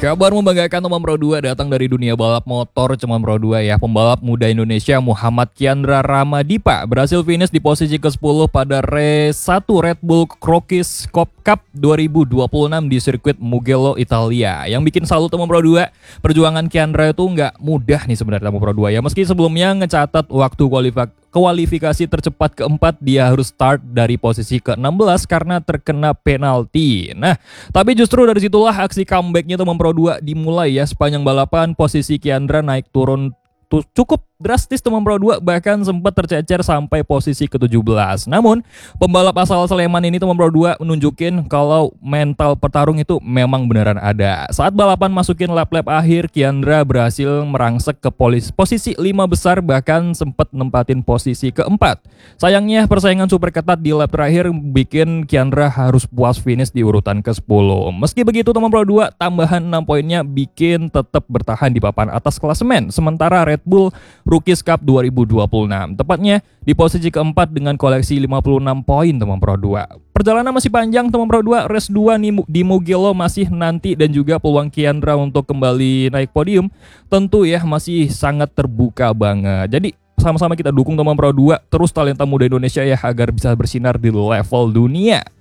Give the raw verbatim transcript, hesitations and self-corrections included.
Kabar membanggakan teman Pro dua datang dari dunia balap motor teman Pro dua ya. Pembalap muda Indonesia Muhammad Kiandra Ramadipa berhasil finish di posisi ke sepuluh pada race satu Red Bull Rookies Cup dua ribu dua puluh enam di sirkuit Mugello, Italia. Yang bikin salut teman Pro dua, perjuangan Kiandra itu nggak mudah nih sebenarnya teman Pro dua ya. Meski sebelumnya ngecatat waktu kualifikasi Kualifikasi tercepat keempat, dia harus start dari posisi ke enam belas karena terkena penalti. Nah, tapi justru dari situlah aksi comebacknya teman Pro dua dimulai ya. Sepanjang balapan posisi Kiandra naik turun tuh cukup drastis teman Pro dua, bahkan sempat tercecer sampai posisi ke tujuh belas. Namun, pembalap asal Sleman ini teman Pro dua menunjukin kalau mental petarung itu memang beneran ada. Saat balapan masukin lap-lap akhir, Kiandra berhasil merangsek ke polis, posisi lima besar, bahkan sempat nempatin posisi keempat. Sayangnya persaingan super ketat di lap terakhir bikin Kiandra harus puas finish di urutan ke sepuluh. Meski begitu teman Pro dua, tambahan enam poinnya bikin tetap bertahan di papan atas klasemen. Sementara Red Bull Rookies Cup dua ribu dua puluh enam, tepatnya di posisi keempat dengan koleksi lima puluh enam poin teman Pro dua. Perjalanan masih panjang teman Pro dua, race dua nih di Mugello masih nanti, dan juga peluang Kiandra untuk kembali naik podium tentu ya masih sangat terbuka banget. Jadi sama-sama kita dukung teman Pro dua terus talenta muda Indonesia ya agar bisa bersinar di level dunia.